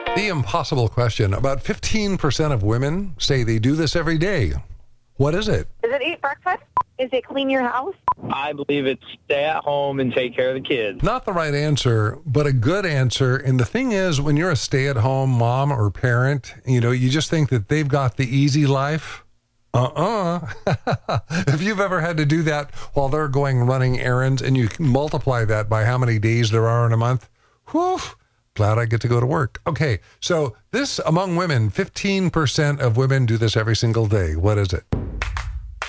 The impossible question. About 15% of women say they do this every day. What is it? Is it eat breakfast? Is it clean your house? I believe it's stay at home and take care of the kids. Not the right answer, but a good answer. And the thing is, when you're a stay-at-home mom or parent, you just think that they've got the easy life. If you've ever had to do that while they're going running errands and you multiply that by how many days there are in a month, whew, glad I get to go to work. Okay, so this among women, 15% of women do this every single day. What is it?